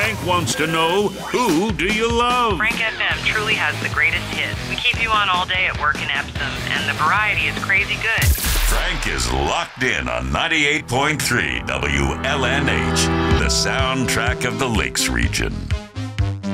Frank wants to know, who do you love? Frank FM truly has the greatest hits. We keep you on all day at work in Epsom, and the variety is crazy good. Frank is locked in on 98.3 WLNH, the soundtrack of the Lakes region.